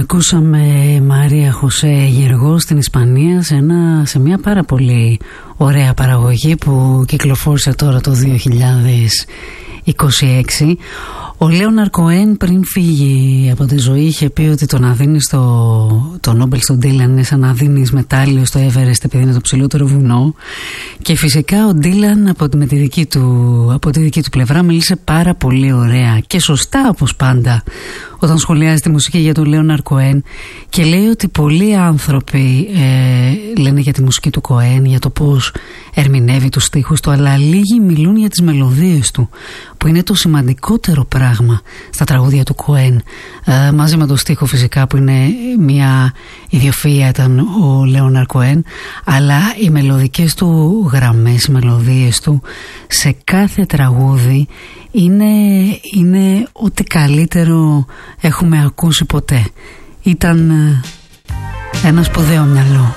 Ακούσαμε Μαρία Χωσέ Γεργό στην Ισπανία σε μια πάρα πολύ ωραία παραγωγή που κυκλοφόρησε τώρα το 2026. Ο Λέοναρντ Κοέν πριν φύγει από τη ζωή είχε πει ότι το να δίνεις το Νόμπελ στον Ντίλαν είναι σαν να δίνεις μετάλλιο στο Everest επειδή είναι το ψηλότερο βουνό. Και φυσικά ο Ντίλαν από τη δική του πλευρά μίλησε πάρα πολύ ωραία και σωστά όπως πάντα όταν σχολιάζει τη μουσική για τον Λέοναρντ Κοέν και λέει ότι πολλοί άνθρωποι λένε για τη μουσική του Κοέν, για το πώς ερμηνεύει τους στίχους του, αλλά λίγοι μιλούν για τις μελωδίες του που είναι το σημαντικότερο πράγμα στα τραγούδια του Κοέν, μαζί με το στίχο φυσικά που είναι μια ιδιοφυΐα ήταν ο Λέοναρντ Κοέν, αλλά οι μελωδικές του γραμμές, οι μελωδίες του σε κάθε τραγούδι είναι ό,τι καλύτερο έχουμε ακούσει ποτέ. Ήταν ένα σπουδαίο μυαλό.